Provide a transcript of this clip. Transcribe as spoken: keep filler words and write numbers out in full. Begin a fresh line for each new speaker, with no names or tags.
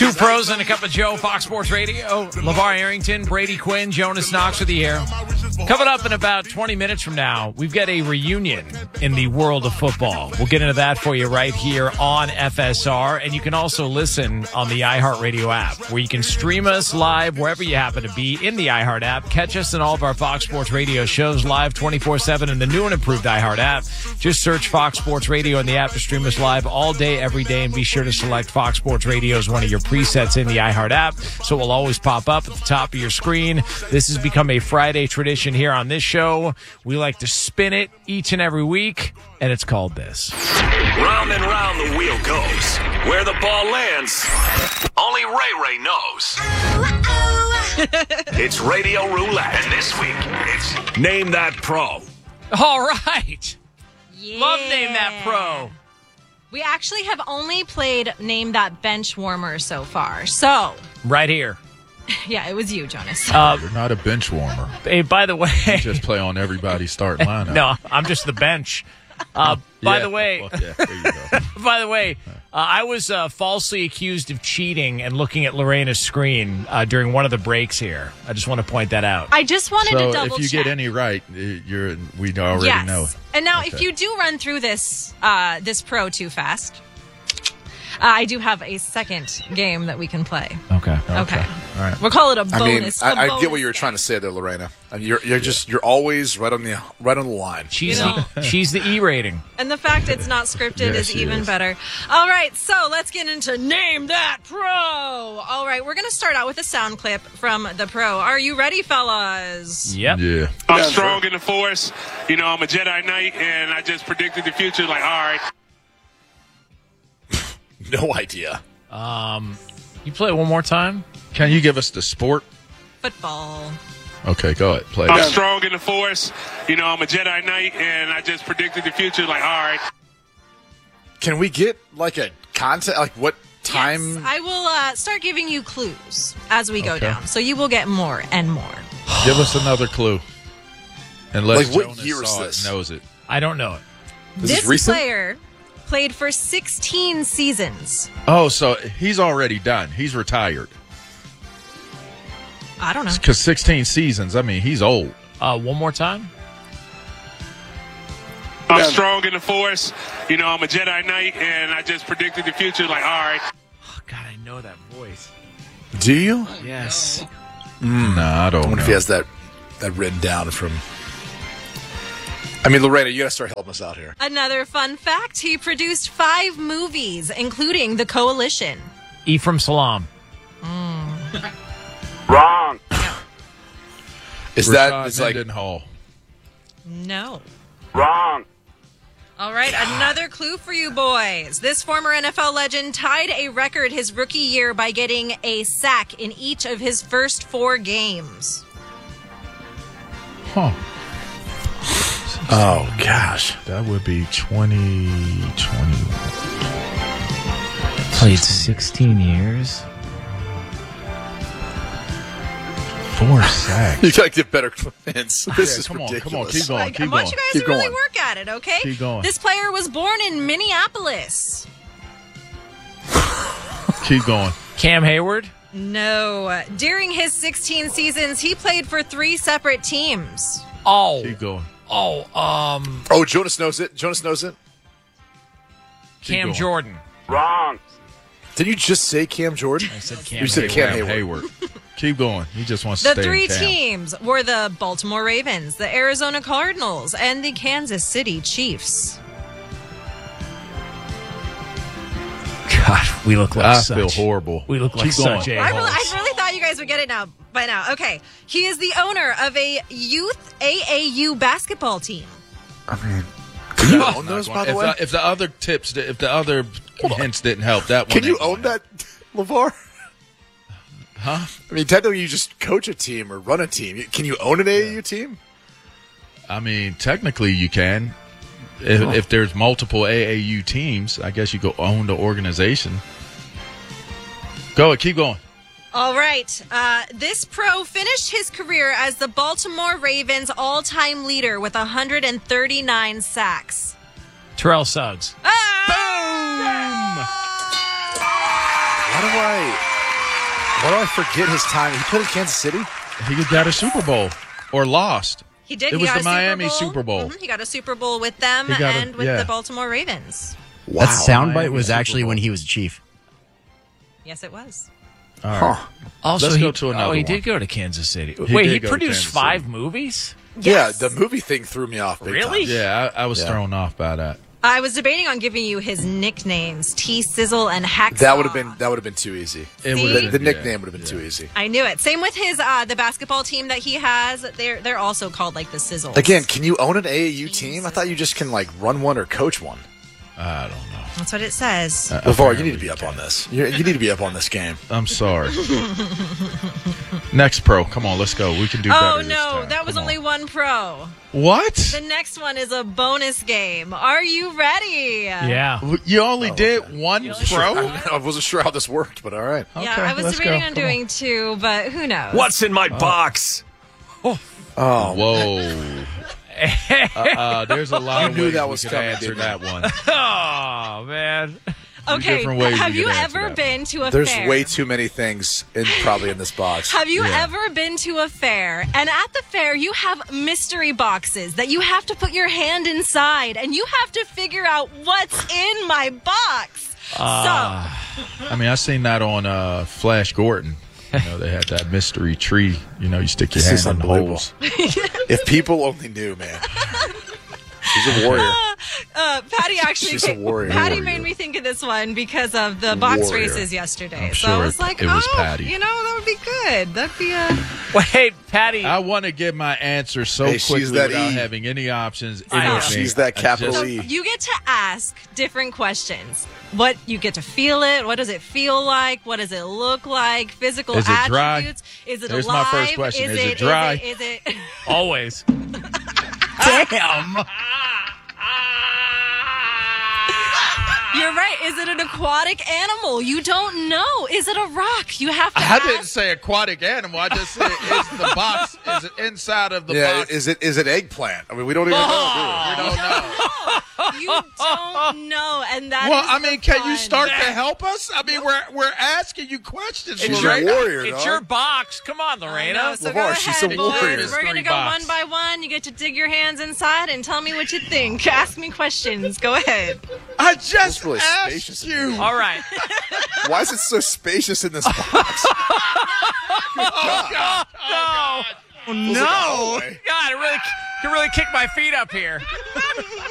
Two pros and a cup of Joe, Fox Sports Radio. LeVar Arrington, Brady Quinn, Jonas Knox with you here. Coming up in about twenty minutes from now, we've got a reunion in the world of football. We'll get into that for you right here on F S R. And you can also listen on the iHeartRadio app, where you can stream us live wherever you happen to be in the iHeart app. Catch us in all of our Fox Sports Radio shows live twenty-four seven in the new and improved iHeart app. Just search Fox Sports Radio in the app to stream us live all day, every day. And be sure to select Fox Sports Radio as one of your presets in the iHeart app, so it will always pop up at the top of your screen. This has become a Friday tradition here on this show. We like to spin it each and every week, and it's called this.
Round and round the wheel goes. Where the ball lands, only Ray Ray knows. It's Radio Roulette, and this week, it's Name That Pro.
All right.
Yeah.
Love Name That Pro.
We actually have only played Name That Bench Warmer so far. So,
Right here.
yeah, it was you, Jonas.
Uh,
You're not a bench warmer.
hey, by the way,
You just play on everybody's starting lineup.
no, I'm just the bench. Uh, by
Yeah.
the way,
Well, yeah, there you go.
by the way, uh, I was uh, falsely accused of cheating and looking at Lorena's screen uh, during one of the breaks here. I just want to point that out.
I just wanted to
So
double
if you
check.
get any right, you're we already
yes.
know.
And now, if
Okay.
you do run through this uh, this pro too fast, uh, I do have a second game that we can play.
Okay.
Okay.
All right.
We'll call it a
I mean,
bonus.
I,
a
I get
bonus
what you were
game.
trying to say there, Lorena. I mean, you're you're just you're always right on the right on the line.
She's
You know.
the she's the E rating.
And the fact it's not scripted
Yes,
is
she
even
is.
better. All right, so let's get into Name That Pro. All right, we're going to start out with a sound clip from the pro. Are you ready, fellas?
Yep.
Yeah.
I'm strong in the Force. You know, I'm a Jedi Knight, and I just predicted the future. Like, all right.
No idea.
Um, you play it one more time.
Can you give us the sport?
Football.
Okay, go ahead. Play
I'm
it.
strong in the Force. You know, I'm a Jedi Knight, and I just predicted the future. Like, all right.
Can we get like a content? Like what time?
Yes, I will uh, start giving you clues as we go
Okay.
down. So you will get more and more.
Give us another clue. Unless
Like, what
Jonas
year is
saw it,
this?
knows it.
I don't know it.
Is
this
this recent?
player played for sixteen seasons.
Oh, so he's already done. He's retired.
I don't know.
Because sixteen seasons, I mean, he's old.
Uh, one more time.
I'm strong in the Force. You know, I'm a Jedi Knight, and I just predicted the future. Like, all right.
Oh, God, I know that voice.
Do you?
Yes.
Nah, I
I
don't
wonder
know.
if he has that that written down from. I mean, Lorena, you got to start helping us out here.
Another fun fact, he produced five movies, including The Coalition.
Ephraim Salam.
Wrong.
Is
Rashad
that is like
Mendenhall.
No.
Wrong.
All right, another clue for you boys. This former N F L legend tied a record his rookie year by getting a sack in each of his first four games.
Huh.
oh gosh,
That would be twenty twenty-one.
Played sixteen years.
Four sacks.
you got to get better hints. This
Yeah,
is
come on,
ridiculous.
come on, keep going,
Like, I
keep
want
going.
you guys
Keep
to really
going.
work at it, okay?
Keep going.
This player was born in Minneapolis.
Keep going.
Cam Hayward.
No. During his sixteen seasons, he played for three separate teams.
Oh.
Keep going.
Oh. Um.
Oh, Jonas knows it. Jonas knows it.
Keep
Cam
going.
Jordan.
Wrong.
Did you just say Cam Jordan?
I said Cam.
You said
Hayward.
Cam
Cam
Hayward.
Hayward. Keep going. He just wants
The
to stay
three
in town.
teams were the Baltimore Ravens, the Arizona Cardinals, and the Kansas City Chiefs.
God, we look like
I
such.
feel horrible.
We look like
Keep going.
such
I really,
a-holes.
I really thought you guys would get it now by now. Okay. He is the owner of a youth A A U basketball team.
Can you own those, by the
if,
way?
The, if the other tips, if the other hints didn't help, that one.
Can you
ain't
own
gonna
that, LeVar?
Huh?
I mean, technically, you just coach a team or run a team. Can you own an A A U team?
I mean, technically you can. If, if there's multiple A A U teams, I guess you go own the organization. Go ahead, keep going.
All right. Uh, this pro finished his career as the Baltimore Ravens all-time leader with one hundred thirty-nine sacks.
Terrell Suggs.
Ah!
How do I? Why do I forget his time? He played in Kansas City?
He got a Super Bowl or lost.
He did.
It
he
was
got
the
a Super
Miami
Bowl.
Super Bowl.
Mhm, He got a Super Bowl with them
He got a-
and with
yeah.
the Baltimore Ravens.
Wow.
That soundbite
Miami
was
Super
actually
Bowl.
when he was a Chief.
Yes, it was.
All right.
Huh.
Also,
Let's
he,
go to another
oh, he
one.
did go to Kansas City.
He
Wait,
did
he
go to
produced
Kansas
five
City.
movies?
Yes.
Yeah, the movie thing threw me off. Big
Really?
Time.
Yeah, I, I was
Yeah.
thrown off by that.
I was debating on giving you his nicknames, T Sizzle and Hacksaw.
That would have been that would have been too easy.
It
See?
would've
The,
been-
the
yeah,
nickname would have been
yeah.
too easy.
I knew it. Same with his uh the basketball team that he has. They're they're also called like the Sizzles.
Again, can you own an A A U team? I thought you just can like run one or coach one.
I don't know.
That's what it says.
Uh,
LeVar, you need to be
apparently
up on this. You, you need to be up on this game.
I'm sorry. Next pro. Come on, let's go. We can do better
Oh
this
no,
time.
that was
Come
only
on.
one pro.
What?
The next one is a bonus game. Are you ready?
Yeah.
You only did one pro?
I wasn't sure how this worked, but all right.
Yeah,
Okay,
I was
let's
debating
go.
on
Come
doing two, but who knows?
What's in my box?
Oh,
Whoa. uh, uh, there's a lot
You
of
knew
ways
that
we
was
could
coming,
answer
didn't
that
you?
one.
Oh, man.
Okay,
different ways
have
you
you
could answer
ever
that.
been to a
there's
fair?
way too many things in probably in this box.
Have you
Yeah.
ever been to a fair and at the fair you have mystery boxes that you have to put your hand inside and you have to figure out what's in my box?
I mean, I seen that on uh, Flash Gordon. You know, they had that mystery tree. You know, you stick your
This
hand
is
in the
unbelievable.
holes.
If people only knew, man. She's a warrior.
so uh, Patty actually
She's a
picked-
warrior.
Patty
Warrior.
made me think of this one because of the box
Warrior.
races yesterday.
I'm
so
sure
I was
it-
like,
it was
oh,
Patty.
you know, that would be good. That'd be a
Wait, Patty.
I want to get my answer so
Hey, she's
quickly
that
without
E.
having any options.
I know.
anything.
She's that
I
capital
just-
E.
You get to ask different questions. What you get to feel it. What does it feel like? What does it look like? Physical
Is it dry?
attributes. Is it
There's
alive?
my first question.
Is,
Is it dry?
Is it? Is it
Always.
Damn.
You're right. Is it an aquatic animal? You don't know. Is it a rock? You have to
I
ask.
didn't say aquatic animal. I just said is the box is it inside of the
Yeah,
box?
is it is it eggplant? I mean, we don't even know.
we don't know.
You don't know, and that.
Well,
is
I
the
mean, can you
fun.
start to help us? I mean, we're we're asking you questions,
It's
She's
your,
a
Lorena.
warrior,
it's
dog.
your box. Come on,
I
Lorena.
know, so
LeVar,
go
she's
ahead,
a
boys.
warrior.
We're gonna
Mystery
go
box.
one by one. You get to dig your hands inside and tell me what you think. Ask me questions. Go ahead.
I just
It's really
asked
spacious in
you.
All right.
Why is it so spacious in this box?
Oh, God. No.
Feels like a hallway.
God, it really, can really kick my feet up here.